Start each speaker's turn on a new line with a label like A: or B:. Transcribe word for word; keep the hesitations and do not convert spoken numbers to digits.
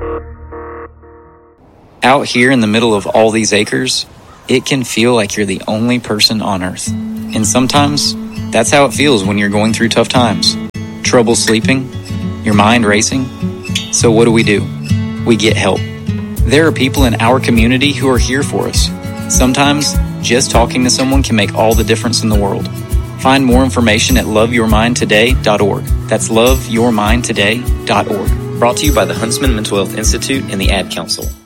A: Out here in the middle of all these acres, it can feel like you're the only person on Earth. And sometimes, that's how it feels when you're going through tough times. Trouble sleeping, your mind racing. So what do we do? We get help. There are people in our community who are here for us. Sometimes, just talking to someone can make all the difference in the world. Find more information at love your mind today dot org. That's love your mind today dot org. Brought to you by the Huntsman Mental Health Institute and the Ad Council.